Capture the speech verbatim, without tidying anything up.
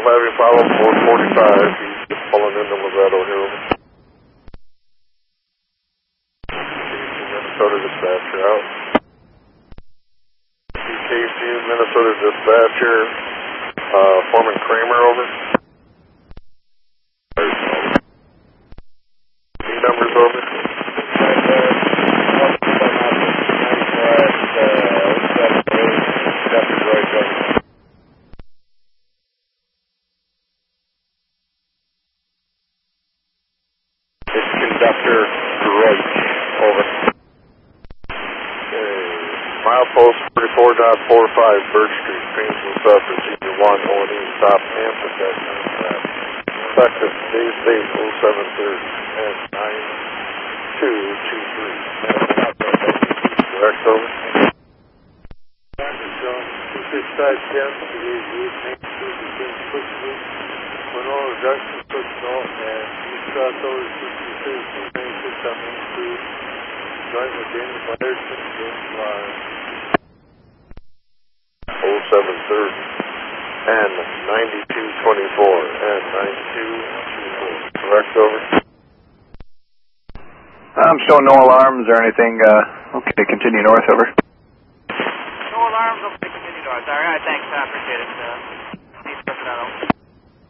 having follow four forty-five. He's just pulling into Loretto here. Over. Minnesota dispatcher out. K C, Minnesota dispatcher. Uh, Foreman Kramer over. New numbers over. It's Conductor Droich, over. Okay. Milepost forty-four point four five, Birch Street, Painesville South, Procedure one, O and E, stop and protect contract. Effective today's date, oh seven thirty and nine two two three. Correct, over. two fifty-five ten, today's eight Main Street, between Cookville, Winona Junction, Cookville, and East Crossover, sixty-three, Main Street on Main Street, joint with James Myers and James Lawrence. oh seven thirty and ninety-two twenty-four and ninety-two twenty-four. Correct, over. I'm showing no alarms or anything. Uh, okay, continue north, over. No alarms, okay, continue north. All right, thanks, I appreciate it. Uh, Steve Sacramento.